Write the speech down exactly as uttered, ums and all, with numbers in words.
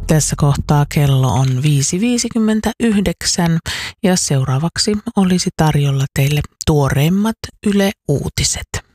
Tässä kohtaa kello on viisi viisikymmentäyhdeksän ja seuraavaksi olisi tarjolla teille tuoreimmat Yle Uutiset.